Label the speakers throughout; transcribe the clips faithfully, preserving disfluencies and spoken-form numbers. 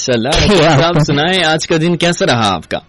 Speaker 1: ماشاءاللہ. آپ سنائیں آج کا دن کیسا رہا آپ کا؟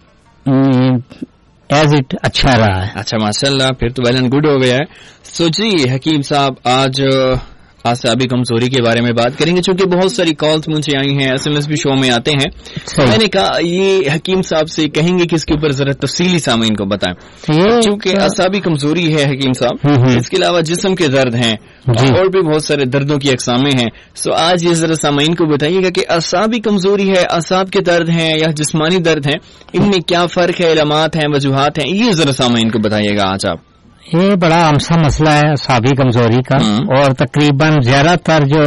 Speaker 2: ایز اٹ اچھا رہا ہے.
Speaker 1: اچھا ماشاءاللہ, پھر تو ویل اینڈ گڈ ہو گیا ہے. سو جی حکیم صاحب, آج اعصابی کمزوری کے بارے میں بات کریں گے. چونکہ بہت ساری کالز مجھے آئی ہیں, ایس ایم ایس بھی شو میں آتے ہیں, میں نے کہا یہ حکیم صاحب سے کہیں گے کہ اس کے اوپر ذرا تفصیلی سامعین کو بتائیں. چونکہ اعصابی کمزوری ہے حکیم صاحب, اس کے علاوہ جسم کے درد ہیں اور بھی بہت سارے دردوں کی اقسامیں ہیں. سو آج یہ ذرا سامعین کو بتائیے گا کہ اعصابی کمزوری ہے, اعصاب کے درد ہیں یا جسمانی درد ہیں, ان میں کیا فرق ہے, علامات ہیں, وجوہات ہیں, یہ ذرا سامعین کو بتائیے گا آج آپ.
Speaker 2: یہ بڑا عام سا مسئلہ ہے اعصابی کمزوری کا, اور تقریباً زیادہ تر جو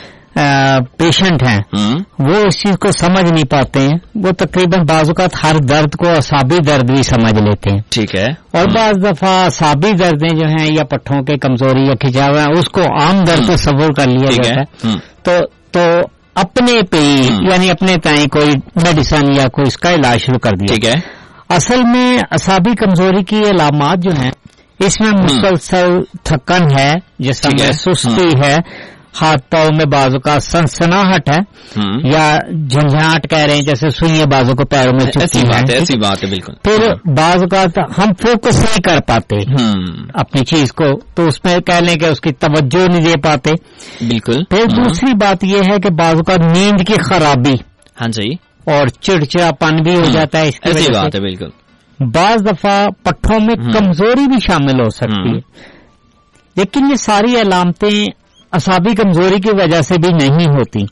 Speaker 2: پیشنٹ ہیں وہ اس چیز کو سمجھ نہیں پاتے ہیں. وہ تقریباً بعض اوقات ہر درد کو اعصابی درد بھی سمجھ لیتے ہیں.
Speaker 1: ٹھیک ہے.
Speaker 2: اور بعض دفعہ اعصابی دردیں جو ہیں یا پٹھوں کے کمزوری یا کھچاو ہیں اس کو عام درد تصور کر لیا جاتا ہے. تو تو اپنے پہ ہی یعنی اپنے تائیں کوئی میڈیسن یا کوئی اس کا علاج شروع کر دیا.
Speaker 1: ٹھیک ہے.
Speaker 2: اصل میں اعصابی کمزوری کی علامات جو ہیں اس میں مسلسل تھکن ہے, جسم میں سستی ہے, ہاتھ پاؤں میں بازو کا سنسناہٹ ہے یا جھنجھاٹ کہہ رہے ہیں جیسے سوئیاں بازو کو پیروں میں چبھتی ہیں.
Speaker 1: ایسی بات ہے بالکل.
Speaker 2: پھر بعض اوقات ہم فوکس نہیں کر پاتے اپنی چیز کو, تو اس میں کہہ لیں کہ اس کی توجہ نہیں دے پاتے.
Speaker 1: بالکل.
Speaker 2: پھر دوسری بات یہ ہے کہ بعض اوقات نیند کی خرابی,
Speaker 1: ہاں جی, اور
Speaker 2: چڑچڑاپن بھی ہو جاتا ہے اس کی وجہ سے.
Speaker 1: بات ہے بالکل.
Speaker 2: بعض دفعہ پٹھوں میں کمزوری بھی شامل ہو سکتی ہے. لیکن یہ ساری علامتیں اعصابی کمزوری کی وجہ سے بھی نہیں ہوتی.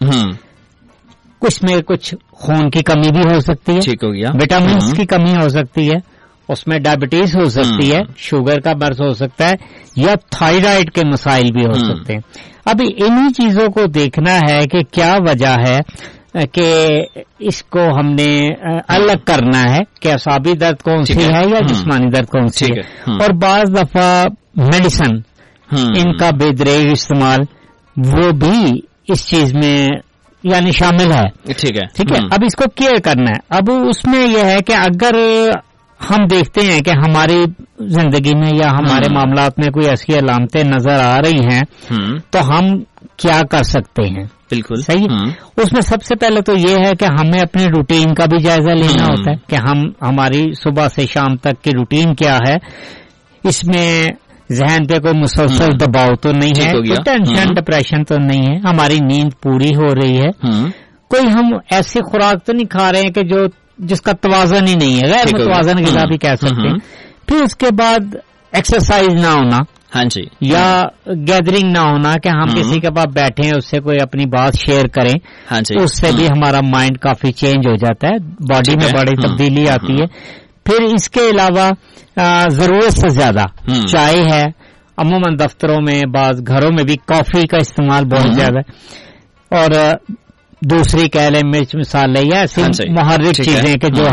Speaker 2: کچھ میں کچھ خون کی کمی بھی ہو سکتی ہے,
Speaker 1: ٹھیک ہو گیا,
Speaker 2: وٹامنس کی کمی ہو سکتی ہے, اس میں ڈائبٹیز ہو سکتی ہے, شوگر کا مرض ہو سکتا ہے, یا تھائرائیڈ کے مسائل بھی ہو سکتے ہیں. ابھی انہی چیزوں کو دیکھنا ہے کہ کیا وجہ ہے کہ اس کو ہم نے الگ کرنا ہے کہ اعصابی درد کون سی ہے یا جسمانی درد کون سی ہے. اور بعض دفعہ میڈیسن ان کا بے دریغ استعمال وہ بھی اس چیز میں یعنی شامل ہے.
Speaker 1: ٹھیک ہے.
Speaker 2: ٹھیک ہے. اب اس کو کیئر کرنا ہے. اب اس میں یہ ہے کہ اگر ہم دیکھتے ہیں کہ ہماری زندگی میں یا ہمارے معاملات میں کوئی ایسی علامتیں نظر آ رہی ہیں تو ہم کیا کر سکتے ہیں.
Speaker 1: بالکل
Speaker 2: صحیح. اس میں سب سے پہلے تو یہ ہے کہ ہمیں اپنے روٹین کا بھی جائزہ لینا ہوتا ہے کہ ہم ہماری صبح سے شام تک کی روٹین کیا ہے, اس میں ذہن پہ کوئی مسلسل دباؤ تو نہیں ہے, کوئی ٹینشن ڈپریشن تو نہیں ہے, ہماری نیند پوری ہو رہی ہے, کوئی ہم ایسی خوراک تو نہیں کھا رہے ہیں کہ جو جس کا توازن ہی نہیں ہے, غیر متوازن غذا بھی کہہ سکتے ہیں. پھر اس کے بعد ایکسرسائز نہ ہونا,
Speaker 1: ہاں جی,
Speaker 2: یا گیدرنگ نہ ہونا کہ ہم کسی کے پاس بیٹھے ہیں اس سے کوئی اپنی بات شیئر کریں,
Speaker 1: ہاں جی,
Speaker 2: اس سے بھی ہمارا مائنڈ کافی چینج ہو جاتا ہے, باڈی میں بڑی تبدیلی آتی ہے. پھر اس کے علاوہ ضرورت سے زیادہ چائے ہے, عموماً دفتروں میں بعض گھروں میں بھی کافی کا استعمال بہت زیادہ ہے, اور دوسری کہہ لیں مرچ مسالے یا ایسی محرک چیزیں کہ جو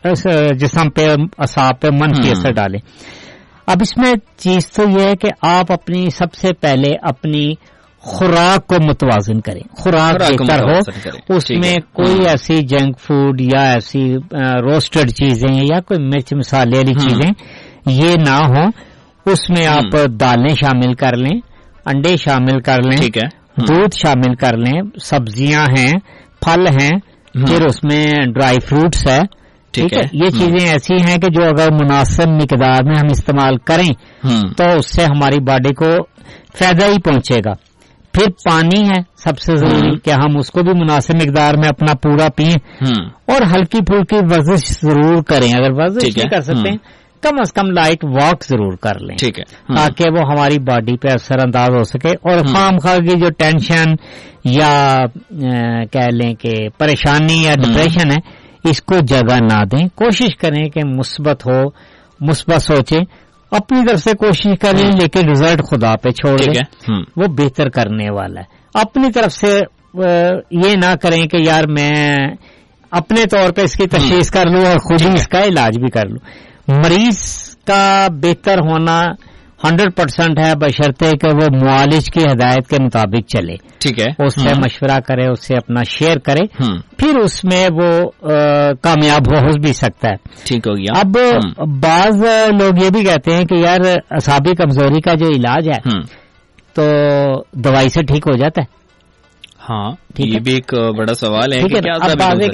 Speaker 2: جسم پہ اعصاب پہ منفی اثر ڈالیں. اب اس میں چیز تو یہ ہے کہ آپ اپنی سب سے پہلے اپنی خوراک کو متوازن کریں, خوراک بہتر ہو, اس میں کوئی ایسی جنک فوڈ یا ایسی روسٹڈ چیزیں یا کوئی مرچ مسالے والی چیزیں یہ نہ ہوں. اس میں آپ دالیں شامل کر لیں, انڈے شامل کر لیں, دودھ شامل کر لیں, سبزیاں ہیں, پھل ہیں, پھر اس میں ڈرائی فروٹس ہے. ٹھیک ہے. یہ چیزیں ایسی ہیں کہ جو اگر مناسب مقدار میں ہم استعمال کریں تو اس سے ہماری باڈی کو فائدہ ہی پہنچے گا. پھر پانی ہے سب سے ضروری کہ ہم اس کو بھی مناسب مقدار میں اپنا پورا پئیں, اور ہلکی پھلکی ورزش ضرور کریں. اگر ورزش نہیں کر سکتے ہیں کم از کم لائٹ واک ضرور کر لیں,
Speaker 1: ٹھیک ہے,
Speaker 2: تاکہ وہ ہماری باڈی پہ اثر انداز ہو سکے. اور خام خواہ کی جو ٹینشن یا کہہ لیں کہ پریشانی یا ڈپریشن ہے اس کو جگہ نہ دیں. کوشش کریں کہ مثبت ہو, مثبت سوچیں, اپنی طرف سے کوشش کریں, لیکن رزلٹ خدا پہ چھوڑ دیں, وہ بہتر کرنے والا ہے. اپنی طرف سے یہ نہ کریں کہ یار میں اپنے طور پہ اس کی تشخیص کر لوں اور خود ہی اس کا علاج بھی کر لوں. مریض کا بہتر ہونا ہنڈریڈ پرسینٹ ہے بشرطے کہ وہ معالج کی ہدایت کے مطابق چلے.
Speaker 1: ٹھیک ہے.
Speaker 2: اس سے مشورہ کرے, اس سے اپنا شیئر کرے, پھر اس میں وہ کامیاب ہو بھی سکتا ہے.
Speaker 1: ٹھیک ہو گیا.
Speaker 2: اب بعض لوگ یہ بھی کہتے ہیں کہ یار اعصابی کمزوری کا جو علاج ہے تو دوائی سے ٹھیک ہو جاتا ہے.
Speaker 1: ہاں, یہ بھی ایک بڑا سوال ہے.
Speaker 2: اب بعض